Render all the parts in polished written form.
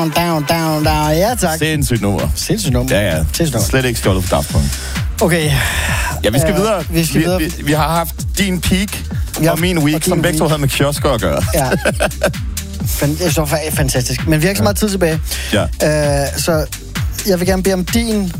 Down. Ja, tak. Sindssygt nummer. Sindssygt nummer. Ja. Slet ikke stjålet for Daft Punk. Okay. Ja, vi skal videre. videre. Vi har haft din peak og min week, som begge to havde med kiosker at gøre. Ja. Det er fantastisk. Men vi har ikke så meget tid tilbage. Ja. Så jeg vil gerne bede om din...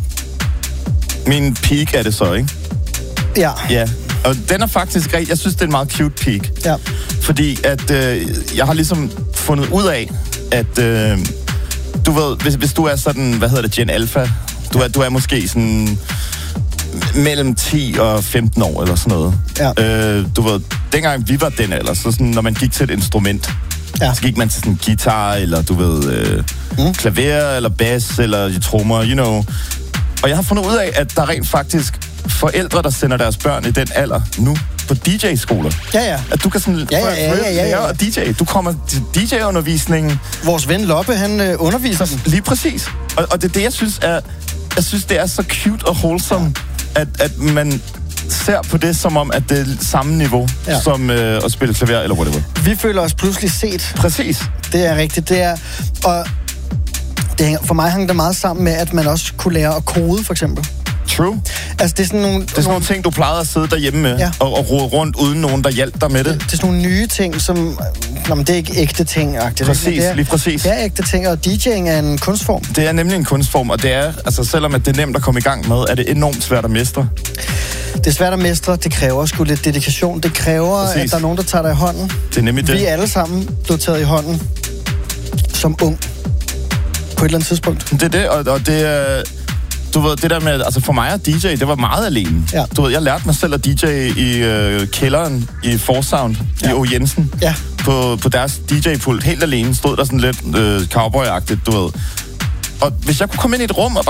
Min peak er det så, ikke? Ja. Ja. Og den er faktisk rigtig... Jeg synes, det er en meget cute peak. Ja. Fordi at jeg har ligesom fundet ud af, at du ved, hvis du er sådan, hvad hedder det, Gen Alpha, du er måske sådan mellem 10 og 15 år eller sådan noget. Ja. Du ved, dengang vi var den alder, så sådan, når man gik til et instrument, så gik man til sådan guitar, eller du ved, klaver, eller bass, eller trommer, you know. Og jeg har fundet ud af, at der er rent faktisk forældre, der sender deres børn i den alder nu på DJ-skoler. Ja. At du kan sådan... Ja. Og DJ. Du kommer til DJ-undervisningen. Vores ven Loppe, han underviser dem. Lige præcis. Og det er det, jeg synes er... Jeg synes, det er så cute og wholesome, at man ser på det, som om, at det er samme niveau som at spille klaver eller whatever. Vi føler os pludselig set. Præcis. Det er rigtigt. Det er... Og for mig hænger det meget sammen med, at man også kunne lære at kode, for eksempel. True. Altså, det er sådan nogle ting, du plejede at sidde derhjemme med, og rode rundt uden nogen, der hjalp dig med det. Det er sådan nogle nye ting, som... Nå, men det er ikke ægte ting-agtigt. Præcis, lige præcis. Det er ægte ting, og DJ'ing er en kunstform. Det er nemlig en kunstform, og det er, altså selvom at det er nemt at komme i gang med, er det enormt svært at mestre. Det er svært at mestre, det kræver sgu lidt dedikation. Det kræver, at der er nogen, der tager dig i hånden. Det er nemlig det. Vi er alle sammen blevet taget i hånden som ung på et eller andet tidspunkt. Det er det, og det er... Du ved, det der med, altså for mig at DJ, det var meget alene. Ja. Du ved, jeg lærte mig selv at DJ i kælderen i Forsound i O. Jensen. Ja. På deres DJ-pult, helt alene, stod der sådan lidt cowboy-agtigt, du ved. Og hvis jeg kunne komme ind i et rum og